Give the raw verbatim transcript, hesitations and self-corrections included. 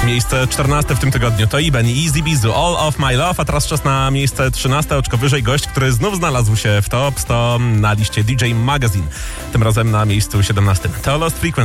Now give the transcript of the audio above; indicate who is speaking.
Speaker 1: Miejsce czternaste w tym tygodniu to Iben i Easy Bizu, All of My Love, a teraz czas na miejsce trzynaste, oczko wyżej gość, który znów znalazł się w top sto na liście D J Magazine. Tym razem na miejscu siedemnastym. To Lost Frequency.